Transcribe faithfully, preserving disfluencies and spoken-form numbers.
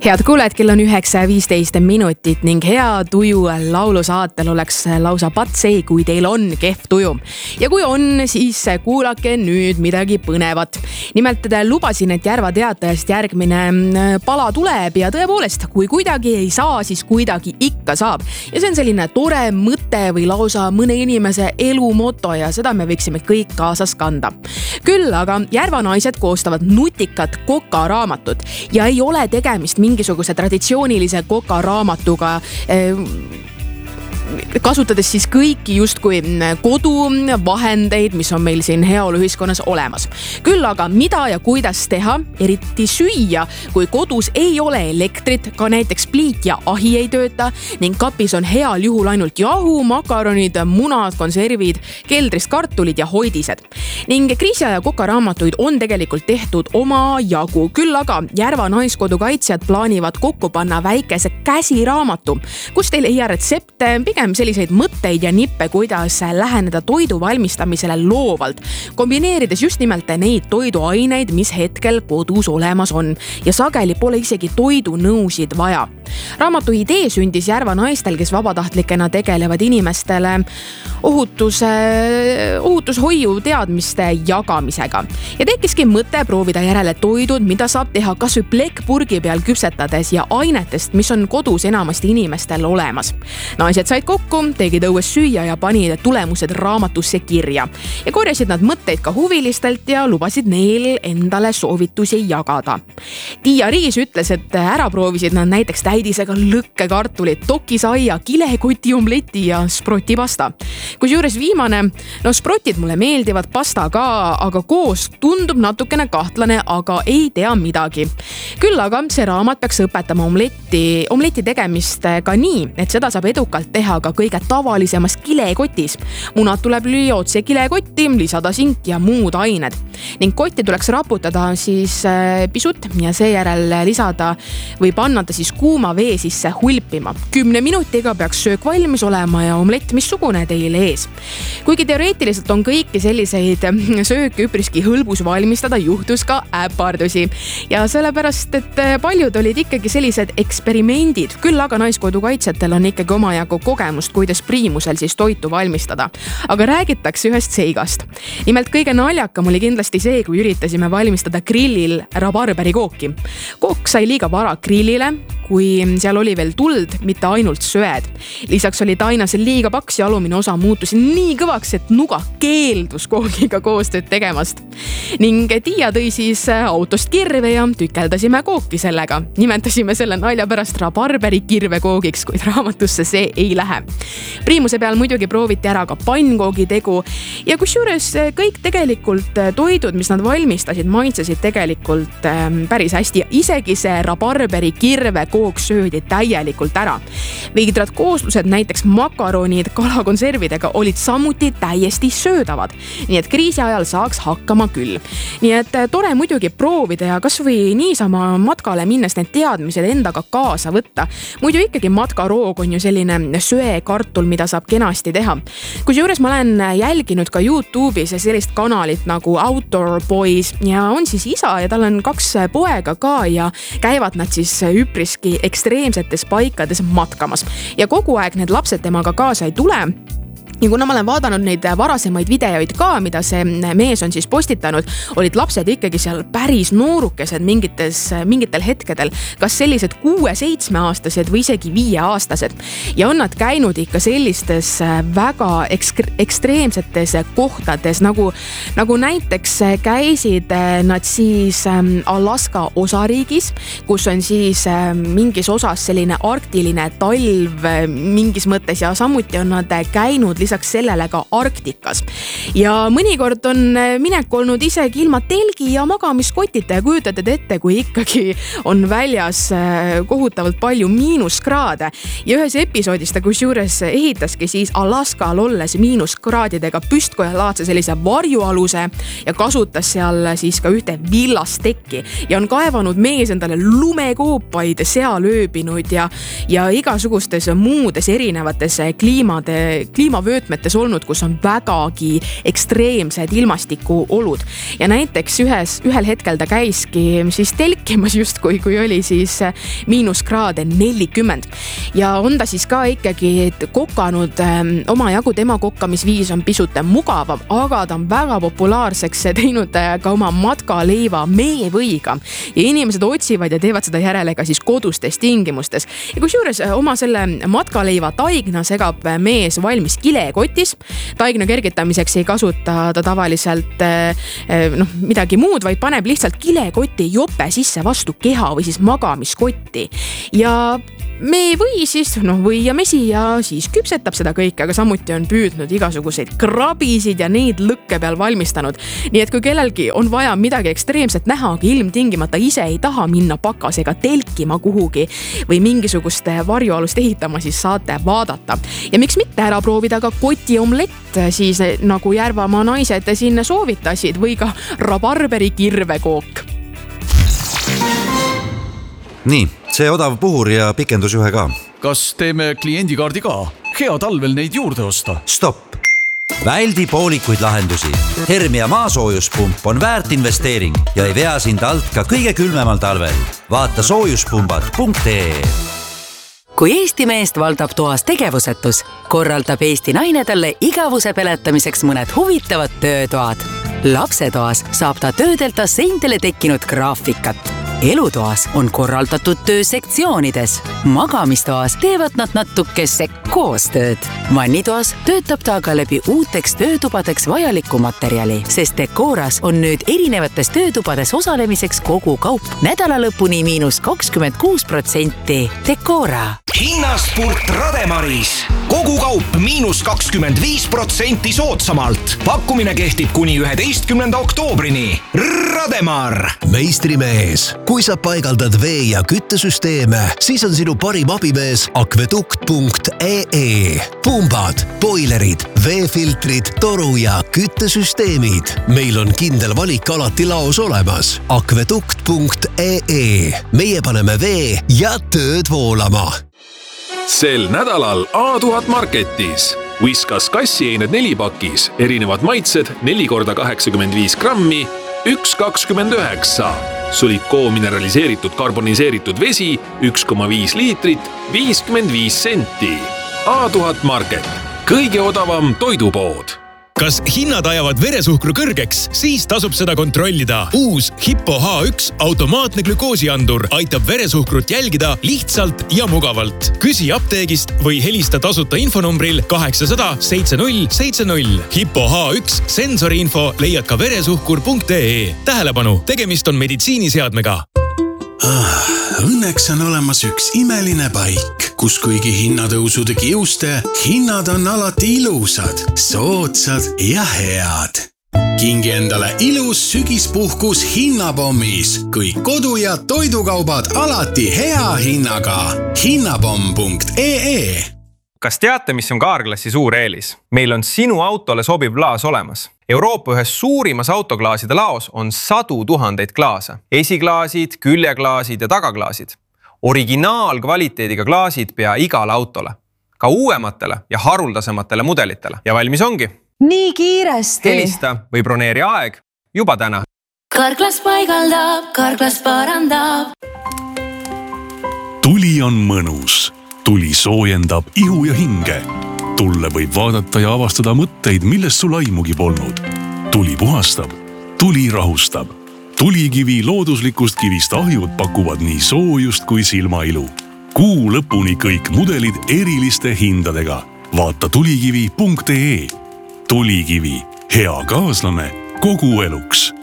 Head kuuled, kell on üheksa viisteist minutit ning hea tuju laulusaatel oleks lausa patsei, kui teil on kehv tuju. Ja kui on, siis kuulake nüüd midagi põnevat. Nimelt lubasin, et Järva Teatajast järgmine pala tuleb ja tõepoolest, kui kuidagi ei saa, siis kuidagi ikka saab. Ja see on selline tore mõte või lausa mõne inimese elumoto ja seda me võiksime kõik kaasas kanda. Küll aga Järva naised koostavad nutikat kokaraamatut ja ei ole tegemist mingisuguse traditsioonilise kokaraamatuga, kasutades siis kõiki justkui koduvahendeid, mis on meil siin heaoluühiskonnas olemas. Küll aga mida ja kuidas teha, eriti süüa, kui kodus ei ole elektrit, ka näiteks pliit ja ahi ei tööta ning kapis on heal juhul ainult jahu, makaronid, munad, konservid, keldrist kartulid ja hoidised. Ning kriisiaja kokaraamatuid on tegelikult tehtud oma jagu. Küll aga Järva naiskodu kaitsjad plaanivad kokku panna väikese käsiraamatu, kus teil ei jää retsepte, pigem selliseid mõtteid ja nippe, kuidas läheneda toidu valmistamisele loovalt, kombineerides just nimelt neid toiduaineid, mis hetkel kodus olemas on ja sageli pole isegi toidunõusid vaja. Raamatu idee sündis Järva naistel, kes vabatahtlikena tegelevad inimestele ohutuse, ohutushoiu teadmiste jagamisega. Ja tekkiski mõte proovida järele toidud, mida saab teha kas või plekkpurgi peal küpsetades ja ainetest, mis on kodus enamasti inimestel olemas. Naised said kokku, tegid õues süüa ja panid tulemused raamatusse kirja. Ja korjasid nad mõtteid ka huvilistelt ja lubasid neil endale soovitusi jagada. Tiia Riis ütles, et ära proovisid nad näiteks täidisega lõkkekartulit, tokisaia, kilekoti omleti ja sprotipasta. Kusjuures viimane, no sprotid mulle meeldivad, pasta ka, aga koos tundub natukene kahtlane, aga ei tea midagi. Küll aga see raamat peaks õpetama omleti, omleti tegemist ka nii, et seda saab edukalt teha ka kõige tavalisemas kilekotis. Munad tuleb lüüa otse kilekotti, lisada sink ja muud ained. Ning kotti tuleks raputada siis pisut ja seejärel lisada või panna ta siis kuuma vee sisse hulpima. Kümne minutiga peaks söök valmis olema ja omlett missugune teile ees. Kuigi teoreetiliselt on kõiki selliseid sööke üpriski hõlbus valmistada, juhtus ka äpardusi. Ja sellepärast, et paljud olid ikkagi sellised eksperimendid. Küll aga naiskodu kaitsjatel on ikkagi omajagu kogemust, kuidas priimusel siis toitu valmistada. Aga räägitakse ühest seigast. Nimelt kõige naljakam oli kindlasti see, kui üritasime valmistada grillil rabarberikooki. Kook sai liiga vara grillile, kui seal oli veel tuld, mitte ainult söed. Lisaks oli tainasel liiga paks ja alumine osa muutus nii kõvaks, et nuga keeldus koogiga koostööd tegemast. Ning Tiia tõi siis autost kirve ja tükeldasime kooki sellega. Nimetasime selle nalja pärast rabarberi kirvekoogiks, kuid raamatusse see ei lähe. Priimuse peal muidugi prooviti ära ka pannkoogi tegu ja kusjuures kõik tegelikult toidud, mis nad valmistasid, maitsesid tegelikult päris hästi ja isegi see rabarberi kirve kook söödi täielikult ära. Veidrad kooslused, näiteks makaronid kalakonservidega olid samuti täiesti söödavad. Nii et kriisi ajal saaks hakkama küll. Nii et tore muidugi proovida ja kas või niisama matkale minnes need teadmised endaga kaasa võtta. Muidu ikkagi matkaroog on ju selline söekartul, mida saab kenasti teha. Kusjuures ma olen jälginud ka YouTube'is sellist kanalit nagu Outdoor Boys ja on siis isa ja tal on kaks poega ka ja käivad nad siis üpriski ekstreemsetes paikades matkamas. Ja kogu aeg need lapsed temaga kaasa ei tule. Ja kuna ma olen vaadanud neid varasemaid videoid ka, mida see mees on siis postitanud, olid lapsed ikkagi seal päris noorukesed mingites, mingitel hetkedel, kas sellised kuue-seitsme aastased või isegi viie aastased. Ja on nad käinud ikka sellistes väga eksk- ekstreemsetes kohtades, nagu, nagu näiteks käisid nad siis Alaska osariigis, kus on siis mingis osas selline arktiline talv mingis mõttes ja samuti on nad käinud lisaks sellele ka Arktikas. Ja mõnikord on minek olnud isegi ilma telgi ja magamiskotita ja kujutate ette, kui ikkagi on väljas kohutavalt palju miinuskraade. Ja ühes episoodis ta kusjuures ehitaski siis Alaskal olles miinuskraadidega püstkojalaadse sellise varjualuse ja kasutas seal siis ka ühte villastekki ja on kaevanud mees endale lumekoopaid seal ööbinud ja, ja igasugustes muudes erinevates kliimade, kliimavööd vöötmetes olnud, kus on vägagi ekstreemsed ilmastikuolud. Ja näiteks ühes, ühel hetkel ta käiski siis telkimas justkui, kui oli siis miinuskraade nelikümmend. Ja on ta siis ka ikkagi kokanud omajagu, tema kokkamisviis on pisut mugavam, aga ta on väga populaarseks teinud ka oma matkaleiva meevõiga. Ja inimesed otsivad ja teevad seda järele ka siis kodustes tingimustes. Ja kusjuures oma selle matkaleiva taigna segab mees valmis kilekotis. Taigna kergitamiseks ei kasuta ta tavaliselt noh, midagi muud, vaid paneb lihtsalt kilekoti jope sisse vastu keha või siis magamiskotti. Ja me või siis, noh, või ja mesi ja siis küpsetab seda kõike, aga samuti on püüdnud igasuguseid krabisid ja neid lõkke peal valmistanud. Nii et kui kellelgi on vaja midagi ekstreemset näha, aga ilmtingimata ise ei taha minna pakasega telkima kuhugi või mingisuguste varjualust ehitama, siis saate vaadata. Ja miks mitte ära proovida ka kotiomlett, siis nagu Järvamaa naised siin soovitasid, või ka rabarberi kirvekook. Nii, see odav puhur ja pikendusjuhe ka. Kas teeme kliendikaardi ka? Hea talvel neid juurde osta. Stopp! Väldi poolikuid lahendusi. Hermia maasoojuspump on väärt investeering ja ei vea sind alt ka kõige külmemal talvel. Vaata soojuspumbad punkt ee. Kui Eesti meest valdab toas tegevusetus, korraldab Eesti naine talle igavuse peletamiseks mõned huvitavad töötoad. Lapsetoas saab ta töödelda seintele tekkinud graafikat. Elutoas on korraldatud töö sektsioonides. Magamistoas teevad nad natukese koostööd. Vannitoas töötab ta aga läbi uuteks töötubadeks vajaliku materjali, sest Decoras on nüüd erinevates töötubades osalemiseks kogu kaup nädala lõpuni miinus kakskümmend kuus protsenti. Decora. Hinnaspurt Rademaris. Kogu kaup miinus kakskümmend viis protsenti soodsamalt. Pakkumine kehtib kuni üheteistkümnenda oktoobrini. Rademar. Meistrimees. Kui sa paigaldad vee- ja küttesüsteeme, siis on sinu parim abimees akvedukt punkt ee. Pumbad, boilerid, veefiltrid, toru ja küttesüsteemid. Meil on kindel valik alati laos olemas. akvedukt punkt ee. Meie paneme vee ja tööd voolama. Sel nädalal A tuhat Marketis. Whiskas kassieined nelipakis, erinevad maitsed neli korda kaheksakümmend viis grammi, üks kakskümmend üheksa. Sulikoo mineraliseeritud karboniseeritud vesi, üks koma viis liitrit, viiskümmend viis senti. A tuhat Market. Kõige odavam toidupood. Kas hinnad ajavad veresuhkru kõrgeks? Siis tasub seda kontrollida. Uus Hippo H üks automaatne glükoosiandur aitab veresuhkrut jälgida lihtsalt ja mugavalt. Küsi apteegist või helista tasuta infonumbril kaheksasada seitsekümmend null seitsekümmend. Hippo H üks sensoriinfo leiad ka veresuhkur punkt ee. Tähelepanu, tegemist on meditsiiniseadmega. Ah, õnneks on olemas üks imeline paik, kus kuigi hinnatõusude kiuste, hinnad on alati ilusad, soodsad ja head. Kingi endale ilus sügispuhkus hinnapommis, kõik kodu- ja toidukaubad alati hea hinnaga. hinnapomm punkt ee. Kas teate, mis on Carglassi suur eelis? Meil on sinu autole sobiv klaas olemas. Euroopa ühes suurimas autoklaaside laos on sadu tuhandeid klaase. Esiklaasid, küljeklaasid ja tagaklaasid. Originaalkvaliteediga klaasid pea igale autole. Ka uuematele ja haruldasematele mudelitele. Ja valmis ongi. Nii kiiresti. Helista või broneeri aeg juba täna. Carglass paigaldab, Carglass parandab. Tuli on mõnus. Tuli soojendab ihu ja hinge. Tulle võib vaadata ja avastada mõtteid, millest sul aimugi polnud. Tuli puhastab. Tuli rahustab. Tulikivi looduslikust kivist ahjud pakuvad nii soojust kui silmailu. Kuu lõpuni kõik mudelid eriliste hindadega. Vaata tulikivi punkt ee. Tulikivi. Hea kaaslane kogu eluks.